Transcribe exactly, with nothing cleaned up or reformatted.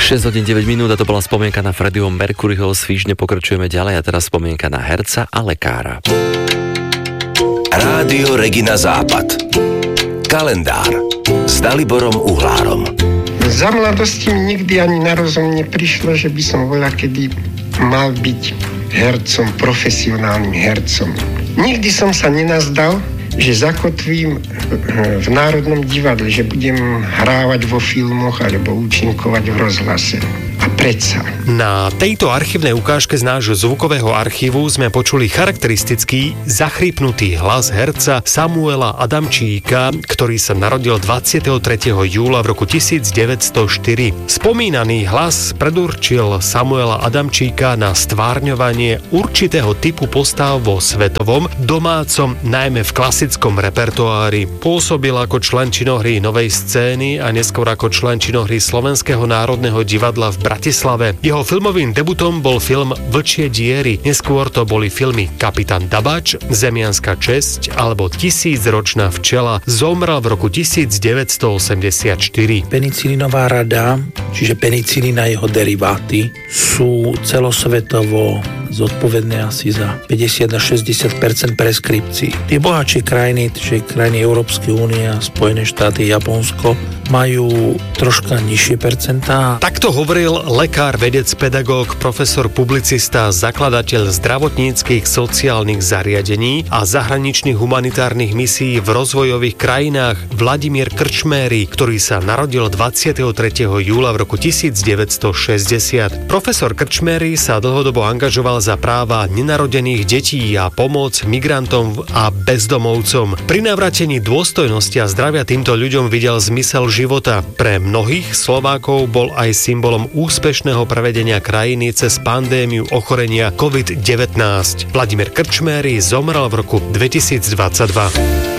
šesť hodín deväť minút a to bola spomienka na Freddieho Mercuryho. Svížne pokračujeme ďalej a teraz spomienka na herca a lekára. Rádio Regina Západ. Kalendár s Daliborom Uhlárom. Za mladosti mi nikdy ani na rozum neprišlo, že by som voľa kedy mal byť hercom, profesionálnym hercom. Nikdy som sa nenazdal, že zakotvím v Národnom divadle, že budem hrávať vo filmoch alebo účinkovať v rozhlase. A predsa. Na tejto archívnej ukážke z nášho zvukového archívu sme počuli charakteristický, zachrípnutý hlas herca Samuela Adamčíka, ktorý sa narodil dvadsiateho tretieho júla v roku devätnásťstoštyri. Spomínaný hlas predurčil Samuela Adamčíka na stvárňovanie určitého typu postav vo svetovom, domácom, najmä v klasickom repertoári. Pôsobil ako člen činohry Novej scény a neskôr ako člen činohry Slovenského národného divadla v Bratislave. Jeho filmovým debutom bol film Vlčie diery. Neskôr to boli filmy Kapitán Dabač, Zemianska česť alebo Tisícročná včela. Zomrel v roku devätnásťstoosemdesiatštyri. Penicilinová rada, čiže penicilín a jeho deriváty, sú celosvetovo zodpovedné asi za päťdesiat až šesťdesiat percent preskripcií. Tie bohatšie krajiny, čiže krajiny Európskej únie, Spojené štáty, Japonsko, majú troška nižšie percentá. Takto hovoril lekár, vedec, pedagóg, profesor, publicista, zakladateľ zdravotníckych sociálnych zariadení a zahraničných humanitárnych misií v rozvojových krajinách Vladimír Krčméry, ktorý sa narodil dvadsiateho tretieho júla v roku devätnásťstošesťdesiat. Profesor Krčméry sa dlhodobo angažoval za práva nenarodených detí a pomoc migrantom a bezdomovcom. Pri navratení dôstojnosti a zdravia týmto ľuďom videl zmysel života. Pre mnohých Slovákov bol aj symbolom úspešného prevedenia krajiny cez pandémiu ochorenia covid devätnásť. Vladimír Krčméry zomrel v roku dvetisícdvadsaťdva.